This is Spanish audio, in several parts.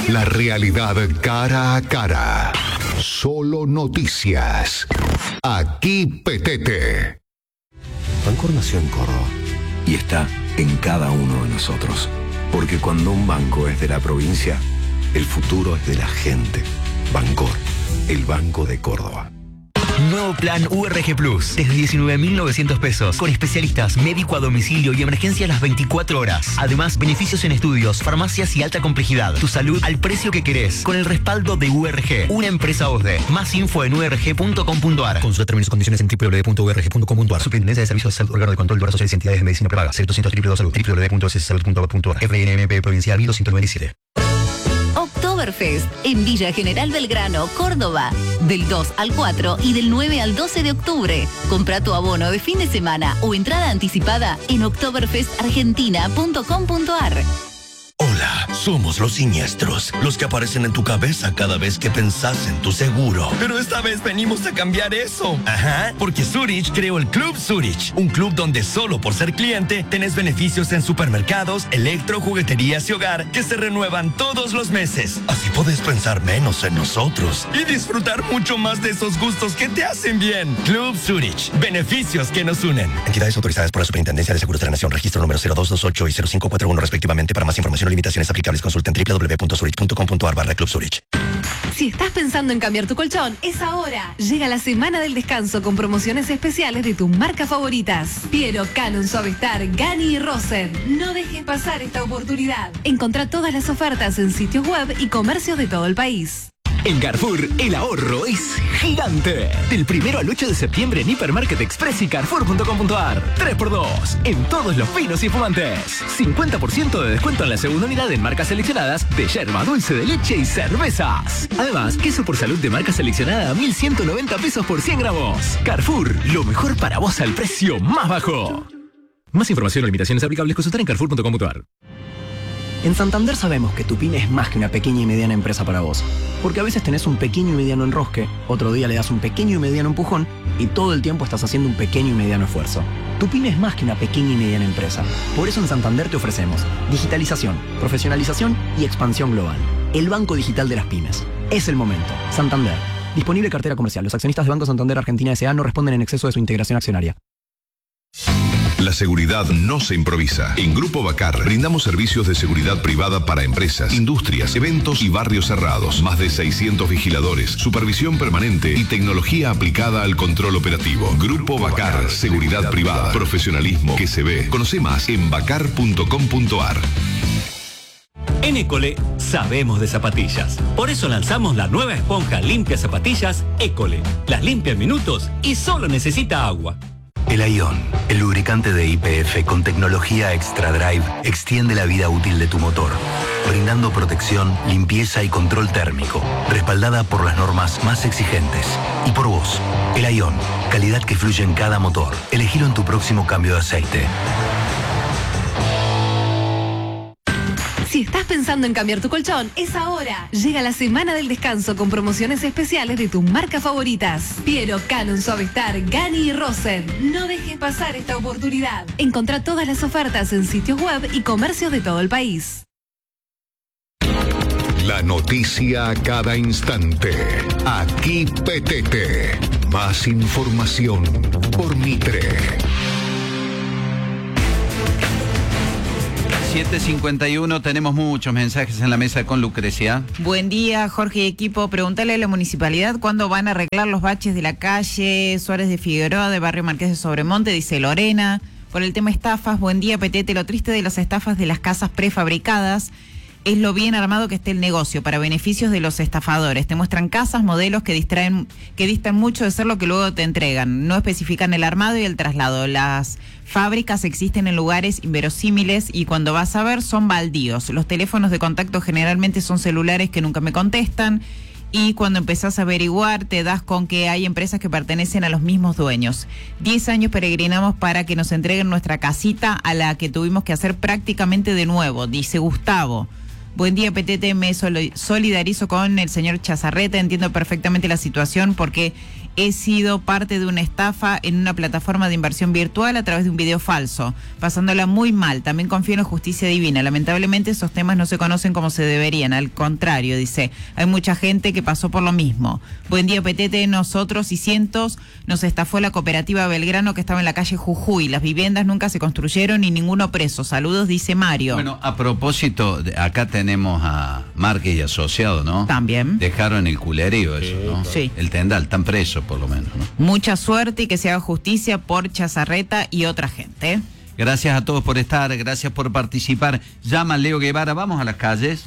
La realidad cara a cara. Solo noticias. Aquí Petete. Bancor nació en Córdoba y está en cada uno de nosotros. Porque cuando un banco es de la provincia, el futuro es de la gente. Bancor, el Banco de Córdoba. Nuevo plan URG Plus, desde 19.900 pesos, con especialistas, médico a domicilio y emergencia las 24 horas. Además, beneficios en estudios, farmacias y alta complejidad. Tu salud al precio que querés, con el respaldo de URG, una empresa OSDE. Más info en urg.com.ar. Consulta términos y condiciones en www.urg.com.ar. Superintendencia de Servicios de Salud, órgano de control de obras sociales y entidades de medicina prepaga. 0200 Salud, www.sssalud.gov.ar. FNMP Provincial 1297. Oktoberfest en Villa General Belgrano, Córdoba, del 2 al 4 y del 9 al 12 de octubre. Compra tu abono de fin de semana o entrada anticipada en oktoberfestargentina.com.ar. Hola, somos los siniestros, los que aparecen en tu cabeza cada vez que pensás en tu seguro. Pero esta vez venimos a cambiar eso. Ajá, porque Zurich creó el Club Zurich, un club donde solo por ser cliente tenés beneficios en supermercados, electro, jugueterías y hogar que se renuevan todos los meses. Así podés pensar menos en nosotros y disfrutar mucho más de esos gustos que te hacen bien. Club Zurich, beneficios que nos unen. Entidades autorizadas por la Superintendencia de Seguros de la Nación, registro número 0228 y 0541 respectivamente. Para más información o limitaciones aplicables, consulten www.zurich.com.ar/Club Zurich. Si estás pensando en cambiar tu colchón, es ahora. Llega la semana del descanso con promociones especiales de tus marcas favoritas. Piero, Canon, Suavestar, Gani y Rosen. No dejes pasar esta oportunidad. Encontrá todas las ofertas en sitios web y comercios de todo el país. En Carrefour, el ahorro es gigante. Del 1 al 8 de septiembre en Hipermarket Express y Carrefour.com.ar. 3x2 en todos los vinos y fumantes. 50% de descuento en la segunda unidad en marcas seleccionadas de yerba, dulce de leche y cervezas. Además, queso por salud de marca seleccionada a 1.190 pesos por 100 gramos. Carrefour, lo mejor para vos al precio más bajo. Más información o limitaciones aplicables, consultar en Carrefour.com.ar. En Santander sabemos que tu pyme es más que una pequeña y mediana empresa para vos. Porque a veces tenés un pequeño y mediano enrosque, otro día le das un pequeño y mediano empujón y todo el tiempo estás haciendo un pequeño y mediano esfuerzo. Tu pyme es más que una pequeña y mediana empresa. Por eso en Santander te ofrecemos digitalización, profesionalización y expansión global. El banco digital de las pymes. Es el momento. Santander. Disponible cartera comercial. Los accionistas de Banco Santander Argentina S.A. no responden en exceso de su integración accionaria. La seguridad no se improvisa. En Grupo Bacar brindamos servicios de seguridad privada para empresas, industrias, eventos y barrios cerrados. Más de 600 vigiladores, supervisión permanente y tecnología aplicada al control operativo. Grupo Bacar, seguridad privada, profesionalismo que se ve. Conoce más en bacar.com.ar. En École sabemos de zapatillas. Por eso lanzamos la nueva esponja limpia zapatillas École. Las limpia en minutos y solo necesita agua. El Ion, el lubricante de YPF con tecnología Extra Drive, extiende la vida útil de tu motor, brindando protección, limpieza y control térmico, respaldada por las normas más exigentes. Y por vos, el Ion, calidad que fluye en cada motor. Elegilo en tu próximo cambio de aceite. Si estás pensando en cambiar tu colchón, es ahora. Llega la semana del descanso con promociones especiales de tus marcas favoritas. Piero, Canon, Suavestar, Gani y Rosen. No dejes pasar esta oportunidad. Encontrá todas las ofertas en sitios web y comercios de todo el país. La noticia a cada instante. Aquí Petete. Más información por Mitre. 7:51, tenemos muchos mensajes en la mesa con Lucrecia. Buen día, Jorge y equipo. Preguntale a la municipalidad cuándo van a arreglar los baches de la calle Suárez de Figueroa, de Barrio Marqués de Sobremonte, dice Lorena. Por el tema estafas, buen día, Petete. Lo triste de las estafas de las casas prefabricadas es lo bien armado que esté el negocio para beneficios de los estafadores. Te muestran casas, modelos que distan mucho de ser lo que luego te entregan. No especifican el armado y el traslado. Las fábricas existen en lugares inverosímiles y cuando vas a ver son baldíos. Los teléfonos de contacto generalmente son celulares que nunca me contestan. Y cuando empezás a averiguar, te das con que hay empresas que pertenecen a los mismos dueños. 10 años peregrinamos para que nos entreguen nuestra casita a la que tuvimos que hacer prácticamente de nuevo, dice Gustavo. Buen día, Petete, me solidarizo con el señor Chazarreta, entiendo perfectamente la situación porque he sido parte de una estafa en una plataforma de inversión virtual a través de un video falso, pasándola muy mal. También confío en la justicia divina. Lamentablemente esos temas no se conocen como se deberían. Al contrario, dice, hay mucha gente que pasó por lo mismo. Buen día, Petete. Nosotros y cientos nos estafó la cooperativa Belgrano que estaba en la calle Jujuy. Las viviendas nunca se construyeron y ninguno preso. Saludos, dice Mario. Bueno, a propósito, acá tenemos a Márquez y Asociado, ¿no? También. Dejaron el culerío eso, ¿no? Sí. El Tendal, están presos por lo menos, ¿no? Mucha suerte y que se haga justicia por Chazarreta y otra gente. Gracias a todos por estar, gracias por participar. Llama Leo Guevara, vamos a las calles.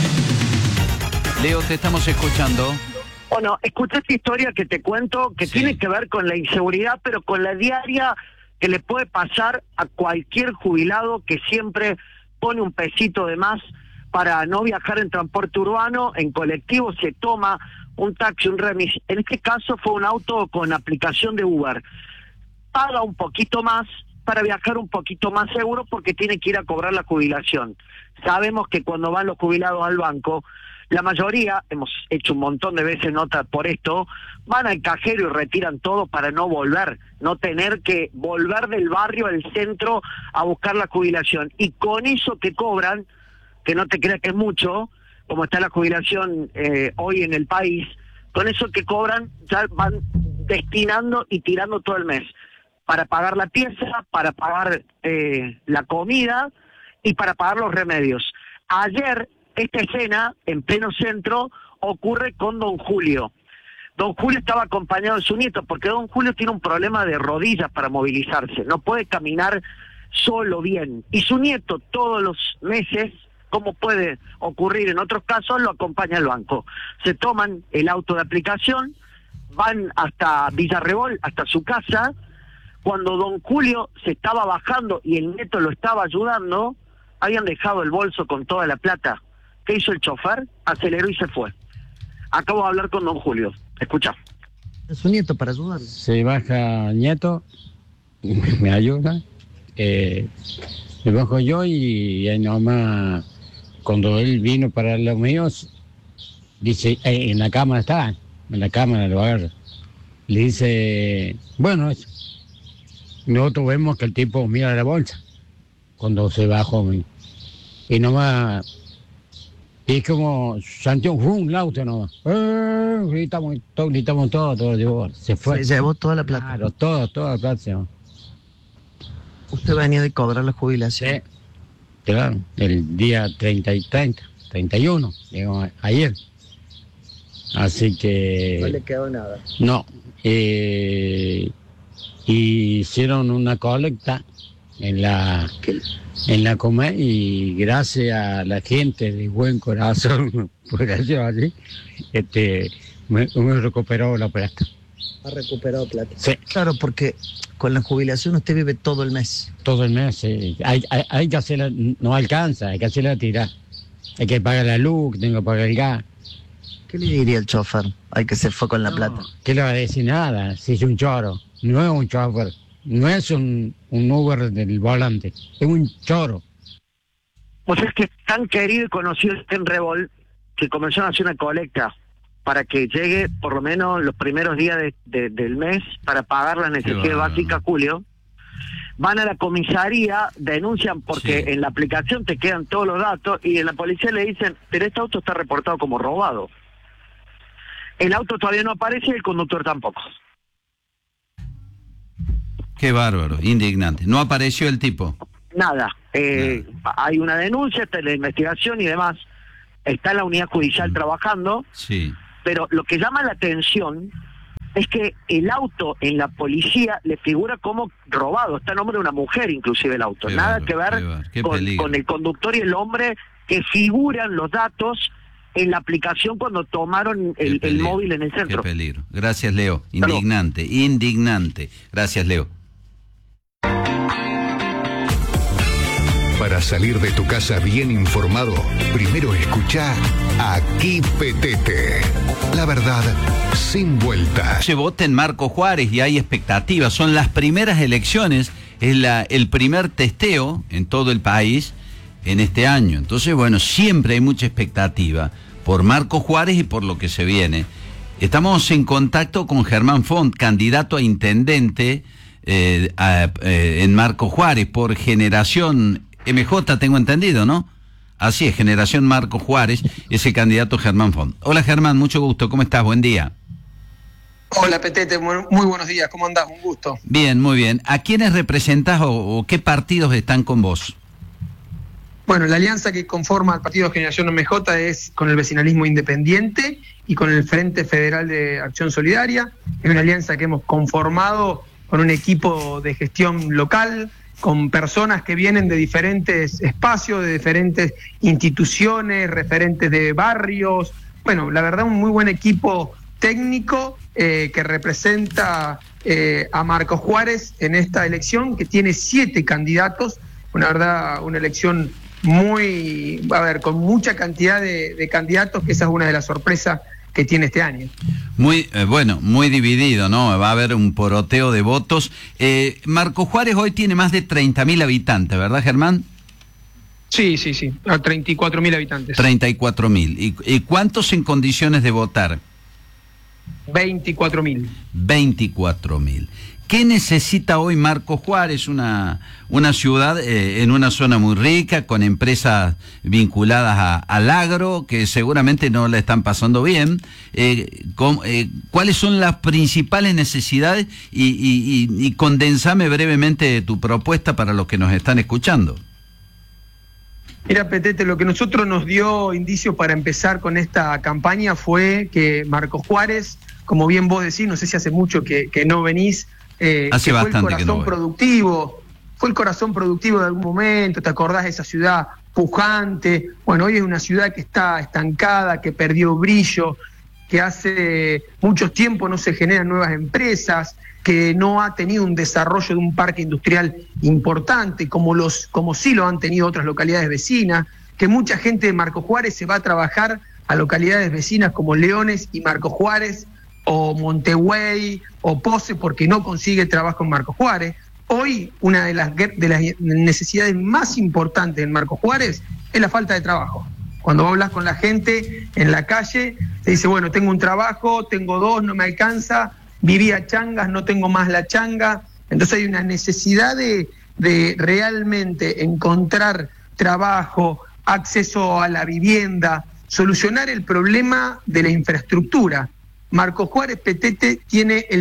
Leo, te estamos escuchando. Bueno, escuché esta historia que te cuento, que tiene que ver con la inseguridad, pero con la diaria que le puede pasar a cualquier jubilado que siempre pone un pesito de más para no viajar en transporte urbano, en colectivo, se toma un taxi, un remis. En este caso fue un auto con aplicación de Uber. Paga un poquito más para viajar un poquito más seguro porque tiene que ir a cobrar la jubilación. Sabemos que cuando van los jubilados al banco, la mayoría, hemos hecho un montón de veces notas por esto, van al cajero y retiran todo para no volver, no tener que volver del barrio al centro a buscar la jubilación. Y con eso que cobran, que no te creas que es mucho, como está la jubilación hoy en el país, con eso que cobran ya van destinando y tirando todo el mes para pagar la pieza, para pagar la comida y para pagar los remedios. Ayer esta escena en pleno centro ocurre con don Julio. Don Julio estaba acompañado de su nieto porque don Julio tiene un problema de rodillas para movilizarse, no puede caminar solo bien y su nieto todos los meses, como puede ocurrir en otros casos, lo acompaña al banco. Se toman el auto de aplicación, van hasta Villarrebol, hasta su casa. Cuando don Julio se estaba bajando y el nieto lo estaba ayudando, habían dejado el bolso con toda la plata. ¿Qué hizo el chofer? Aceleró y se fue. Acabo de hablar con don Julio. Escucha. Es su nieto para ayudar. Se baja el nieto, me ayuda. Me bajo yo y ahí nomás, cuando él vino para los míos, dice, en la cámara está, en la cámara lo agarra. Le dice, bueno, eso. Nosotros vemos que el tipo mira la bolsa cuando se bajó. Y nomás, es como Santiago, un auto nomás. Gritamos todo. Se fue. Se llevó toda la plata. Claro, toda la plata se llevó. ¿Usted venía de cobrar la jubilación? Sí, claro, el día 31, digamos, ayer. Así que... No le quedó nada. No, hicieron una colecta en la Comer y gracias a la gente de buen corazón, por eso así, me recuperó la plata. ¿Ha recuperado plata? Sí. Claro, porque con la jubilación usted vive todo el mes. Todo el mes, sí. Hay que hacerla, no alcanza, hay que hacerla tirar. Hay que pagar la luz, tengo que pagar el gas. ¿Qué le diría el chofer al que se fue con la plata? ¿Qué le va a decir? Nada, si es un choro. No es un chofer, no es un Uber del volante, es un choro. Pues es que es tan querido y conocido en Revol que comenzaron a hacer una colecta para que llegue por lo menos los primeros días del mes para pagar las necesidades básicas, Julio. Van a la comisaría, denuncian porque en la aplicación te quedan todos los datos y en la policía le dicen, pero este auto está reportado como robado. El auto todavía no aparece y el conductor tampoco. Qué bárbaro, indignante. ¿No apareció el tipo? Nada. Hay una denuncia, está en la investigación y demás. Está en la unidad judicial trabajando. Sí. Pero lo que llama la atención es que el auto en la policía le figura como robado. Está a nombre de una mujer, inclusive el auto. Nada que ver con el conductor y el hombre que figuran los datos en la aplicación cuando tomaron el móvil en el centro. Qué peligro. Gracias, Leo. Indignante. Gracias, Leo. Para salir de tu casa bien informado, primero escuchá Aquí Petete. La verdad, sin vuelta. Se vota en Marco Juárez y hay expectativas. Son las primeras elecciones, es el primer testeo en todo el país en este año. Entonces, bueno, siempre hay mucha expectativa por Marco Juárez y por lo que se viene. Estamos en contacto con Germán Font, candidato a intendente en Marcos Juárez por Generación MJ, tengo entendido, ¿no? Así es, Generación Marcos Juárez, es el candidato Germán Font. Hola Germán, mucho gusto, ¿cómo estás? Buen día. Hola Petete, muy buenos días, ¿cómo andás? Un gusto. Bien, muy bien. ¿A quiénes representás o qué partidos están con vos? Bueno, la alianza que conforma el partido Generación MJ es con el vecinalismo independiente y con el Frente Federal de Acción Solidaria. Es una alianza que hemos conformado con un equipo de gestión local, con personas que vienen de diferentes espacios, de diferentes instituciones, referentes de barrios. Bueno, la verdad, un muy buen equipo técnico que representa a Marcos Juárez en esta elección, que tiene 7 candidatos. Una verdad, una elección con mucha cantidad de candidatos, que esa es una de las sorpresas que tiene este año. Muy muy dividido, ¿no? Va a haber un poroteo de votos. Marcos Juárez hoy tiene más de 30.000 habitantes, ¿verdad, Germán? Sí, a 34.000 habitantes. 34.000. ¿Y cuántos en condiciones de votar? 24.000. 24.000. ¿Qué necesita hoy Marcos Juárez? Una ciudad en una zona muy rica, con empresas vinculadas al agro, que seguramente no la están pasando bien. ¿Cuáles son las principales necesidades? Y condensame brevemente tu propuesta para los que nos están escuchando. Mira, Petete, lo que nosotros nos dio indicio para empezar con esta campaña fue que Marcos Juárez, como bien vos decís, no sé si hace mucho que no venís, hace bastante que no voy. Fue el corazón productivo de algún momento, ¿te acordás de esa ciudad pujante? Bueno, hoy es una ciudad que está estancada, que perdió brillo, que hace mucho tiempo no se generan nuevas empresas, que no ha tenido un desarrollo de un parque industrial importante, como sí lo han tenido otras localidades vecinas, que mucha gente de Marcos Juárez se va a trabajar a localidades vecinas como Leones y Marcos Juárez, o Montevideo, o Pose, porque no consigue trabajo en Marcos Juárez. Hoy, una de las necesidades más importantes en Marcos Juárez es la falta de trabajo. Cuando vos hablas con la gente en la calle, te dice, bueno, tengo un trabajo, tengo 2, no me alcanza, viví a changas, no tengo más la changa. Entonces hay una necesidad de realmente encontrar trabajo, acceso a la vivienda, solucionar el problema de la infraestructura. Marcos Juárez, Petete, tiene el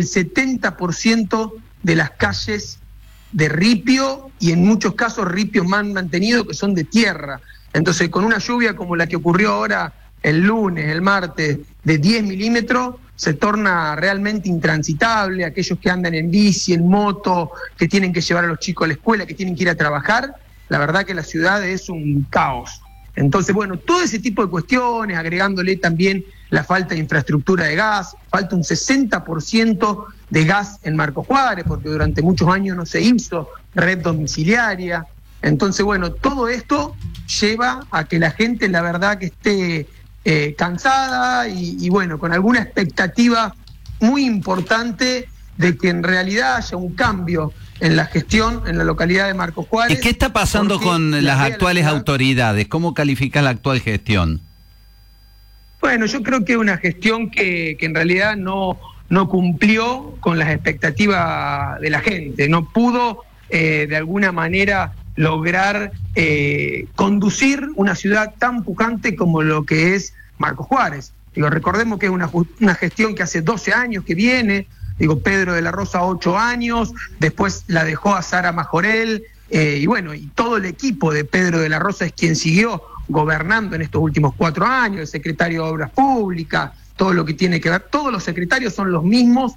70% de las calles de ripio, y en muchos casos ripios mal mantenidos, que son de tierra. Entonces, con una lluvia como la que ocurrió ahora el lunes, el martes, de 10 milímetros, se torna realmente intransitable. Aquellos que andan en bici, en moto, que tienen que llevar a los chicos a la escuela, que tienen que ir a trabajar, la verdad que la ciudad es un caos. Entonces, bueno, todo ese tipo de cuestiones, agregándole también la falta de infraestructura de gas, falta un 60% de gas en Marcos Juárez, porque durante muchos años no se hizo red domiciliaria. Entonces, bueno, todo esto lleva a que la gente, la verdad, que esté cansada y bueno, con alguna expectativa muy importante de que en realidad haya un cambio en la gestión en la localidad de Marcos Juárez. ¿Y qué está pasando con las actuales autoridades? ¿Cómo calificas la actual gestión? Bueno, yo creo que es una gestión que en realidad no cumplió con las expectativas de la gente, no pudo de alguna manera lograr conducir una ciudad tan pujante como lo que es Marcos Juárez. Digo, recordemos que es una gestión que hace 12 años que viene. Digo, Pedro de la Rosa 8 años, después la dejó a Sara Majorel, y bueno, y todo el equipo de Pedro de la Rosa es quien siguió gobernando en estos últimos 4 años, el secretario de Obras Públicas, todo lo que tiene que ver, todos los secretarios son los mismos